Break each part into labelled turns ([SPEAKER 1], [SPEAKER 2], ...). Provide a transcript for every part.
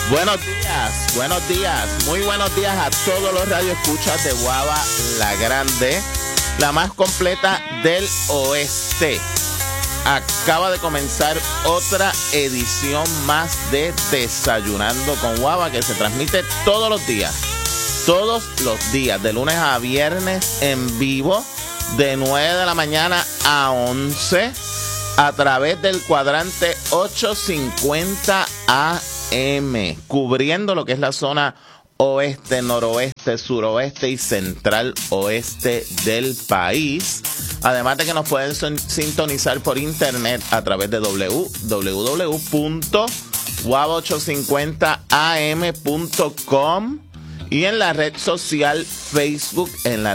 [SPEAKER 1] Buenos días, muy buenos días a todos los radioescuchas de Guava La Grande, la más completa del oeste. Acaba de comenzar otra edición más de Desayunando con Guava, que se transmite todos los días, de lunes a viernes en vivo, de 9 de la mañana a 11, a través del cuadrante 850 AM, cubriendo lo que es la zona oeste, noroeste, suroeste y central oeste del país. Además de que nos pueden sintonizar por internet a través de www.guava850am.com y en la red social Facebook.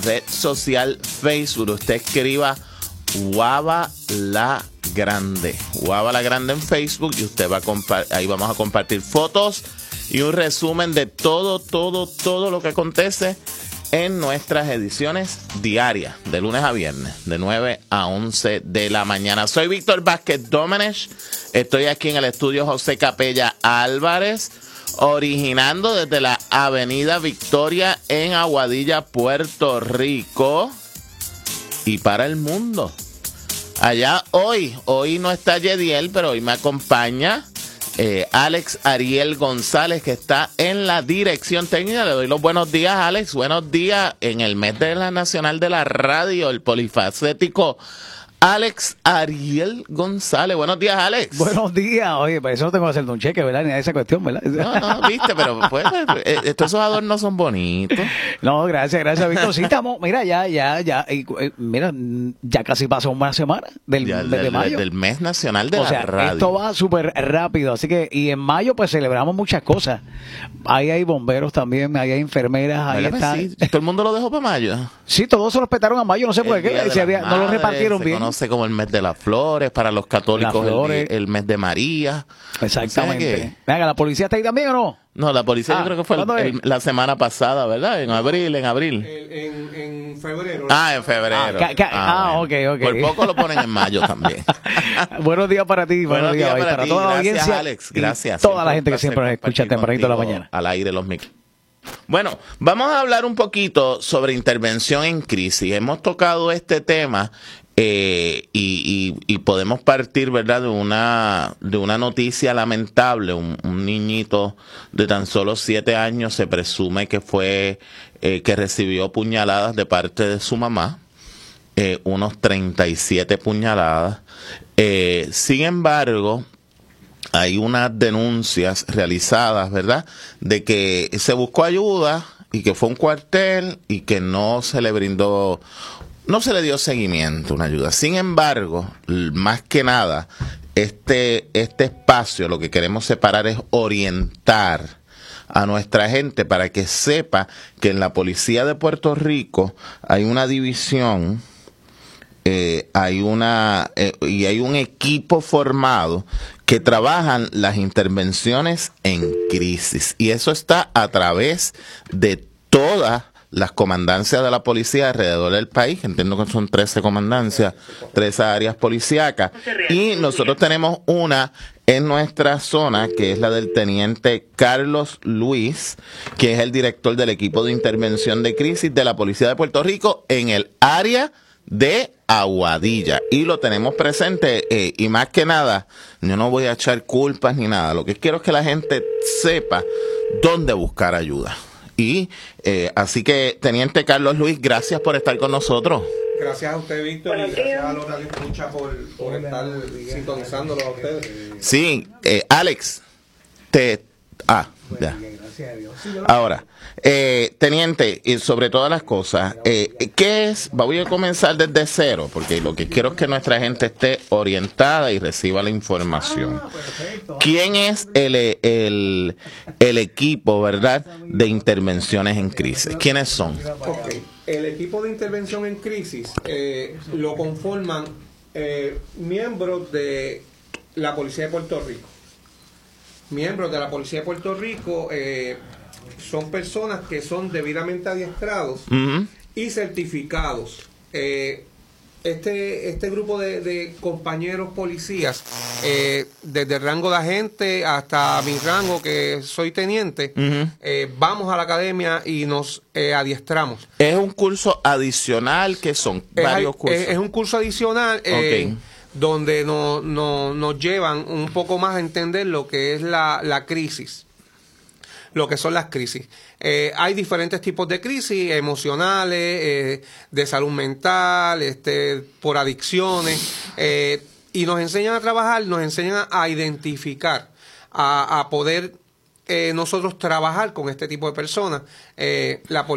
[SPEAKER 1] Usted escriba Guava La Grande en Facebook, y usted va a ahí vamos a compartir fotos y un resumen de todo lo que acontece en nuestras ediciones diarias, de lunes a viernes, de 9 a 11 de la mañana. Soy Víctor Vázquez Domenech, estoy aquí en el estudio José Capella Álvarez, originando desde la Avenida Victoria en Aguadilla, Puerto Rico, y para el mundo. Allá hoy no está Yediel, pero hoy me acompaña Alex Ariel González, que está en la dirección técnica. Le doy los buenos días, Alex. Buenos días en el mes de la Nacional de la Radio, el polifacético Alex Ariel González. Buenos días, Alex.
[SPEAKER 2] Buenos días. Oye, para eso no tengo que hacer un cheque, ¿verdad? Ni a esa cuestión, ¿verdad?
[SPEAKER 1] No, viste, pero pues, esos adornos son bonitos.
[SPEAKER 2] No, gracias, Víctor. Sí, estamos, mira, mira, ya casi pasó una semana del mayo.
[SPEAKER 1] Del mes nacional de la radio.
[SPEAKER 2] Esto va súper rápido, así que, y en mayo pues celebramos muchas cosas. Ahí hay bomberos también, ahí hay enfermeras, ahí está.
[SPEAKER 1] Sí, todo el mundo lo dejó para mayo.
[SPEAKER 2] Sí, todos se lo respetaron a mayo, no sé por qué, no lo repartieron bien.
[SPEAKER 1] Conoce como el mes de las flores, para los católicos el mes de María.
[SPEAKER 2] Exactamente. O sea venga, ¿la policía está ahí también o no?
[SPEAKER 1] No, la policía yo creo que fue la semana pasada, ¿verdad? En abril.
[SPEAKER 3] En febrero.
[SPEAKER 1] En febrero.
[SPEAKER 2] Ok.
[SPEAKER 1] Por poco lo ponen en mayo también.
[SPEAKER 2] Buenos días para ti. Buenos días para toda la audiencia.
[SPEAKER 1] Alex, gracias.
[SPEAKER 2] Toda la gente que siempre nos escucha tempranito de la mañana.
[SPEAKER 1] Al aire los micrófonos. Bueno, vamos a hablar un poquito sobre intervención en crisis. Hemos tocado este tema y podemos partir, ¿verdad?, de una noticia lamentable. Un niñito de tan solo 7 años se presume que fue que recibió puñaladas de parte de su mamá, unos 37 puñaladas. Sin embargo, hay unas denuncias realizadas, ¿verdad?, de que se buscó ayuda y que fue un cuartel y que no se le dio seguimiento, una ayuda. Sin embargo, más que nada, este espacio lo que queremos separar es orientar a nuestra gente para que sepa que en la Policía de Puerto Rico hay una división, hay un equipo formado que trabajan las intervenciones en crisis, y eso está a través de todas las comandancias de la policía alrededor del país. Entiendo que son 13 comandancias, 13 áreas policíacas, y nosotros tenemos una en nuestra zona, que es la del teniente Carlos Luis, que es el director del equipo de intervención de crisis de la Policía de Puerto Rico en el área de Aguadilla, y lo tenemos presente, y más que nada, yo no voy a echar culpas ni nada, lo que quiero es que la gente sepa dónde buscar ayuda. Y así que, teniente Carlos Luis, gracias por estar con nosotros.
[SPEAKER 3] Gracias a usted, Víctor, y gracias a los que escuchan por estar sintonizándolo a ustedes.
[SPEAKER 1] Sí, Alex, ya. Ahora, teniente, y sobre todas las cosas, ¿qué es? Voy a comenzar desde cero, porque lo que quiero es que nuestra gente esté orientada y reciba la información. ¿Quién es el equipo, verdad, de intervenciones en crisis? ¿Quiénes son?
[SPEAKER 3] Okay. El equipo de intervención en crisis lo conforman miembros de la Policía de Puerto Rico. Miembros de la Policía de Puerto Rico son personas que son debidamente adiestrados y certificados este grupo de compañeros policías, desde el rango de agente hasta mi rango, que soy teniente, vamos a la academia y nos adiestramos.
[SPEAKER 1] ¿Es un curso adicional? ¿Qué son? Varios cursos.
[SPEAKER 3] Es un curso adicional donde nos llevan un poco más a entender lo que es la crisis. Lo que son las crisis. Hay diferentes tipos de crisis, emocionales, de salud mental, por adicciones, y nos enseñan a trabajar, nos enseñan a identificar, a poder nosotros trabajar con este tipo de personas. La